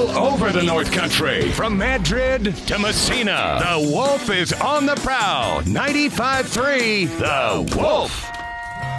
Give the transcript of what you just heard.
all over the North Country. From Madrid to Messina, the Wolf is on the prowl. 95.3 The Wolf.